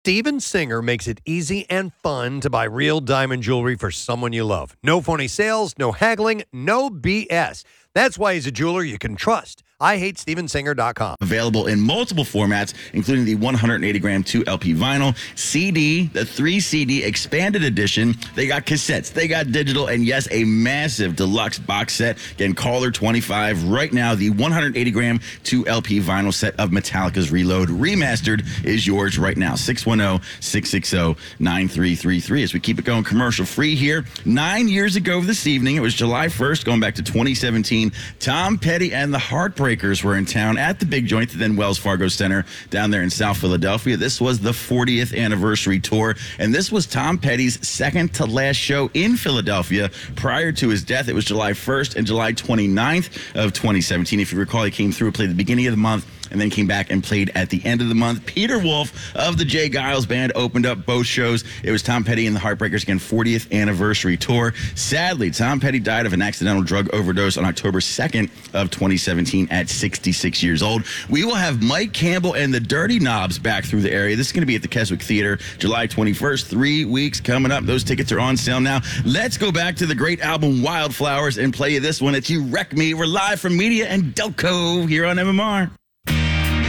Steven Singer makes it easy and fun to buy real diamond jewelry for someone you love. No phony sales, no haggling, no BS. That's why he's a jeweler you can trust. IHateStevenSinger.com. Available in multiple formats, including the 180-gram 2LP vinyl, CD, the 3-CD expanded edition. They got cassettes, they got digital, and yes, a massive deluxe box set. Again, caller 25 right now. The 180-gram 2LP vinyl set of Metallica's Reload Remastered is yours right now. 610-660-9333 as we keep it going commercial free here. 9 years ago this evening, it was July 1st, going back to 2017, Tom Petty and the Heartbreakers were in town at the Big Joint, then Wells Fargo Center down there in South Philadelphia. This was the 40th anniversary tour, and this was Tom Petty's second to last show in Philadelphia prior to his death. It was July 1st and July 29th of 2017. If you recall, he came through, played at the beginning of the month, and then came back and played at the end of the month. Peter Wolf of the Jay Giles Band opened up both shows. It was Tom Petty and the Heartbreakers, again, 40th anniversary tour. Sadly, Tom Petty died of an accidental drug overdose on October 2nd of 2017 at 66 years old. We will have Mike Campbell and the Dirty Knobs back through the area. This is going to be at the Keswick Theater, July 21st. 3 weeks coming up. Those tickets are on sale now. Let's go back to the great album Wildflowers and play you this one. It's You Wreck Me. We're live from Media and Delco here on MMR.